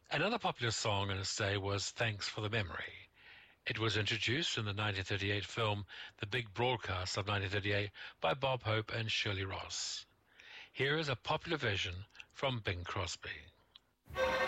Another popular song in its day was Thanks for the Memory. It was introduced in the 1938 film The Big Broadcast of 1938 by Bob Hope and Shirley Ross. Here is a popular version from Bing Crosby.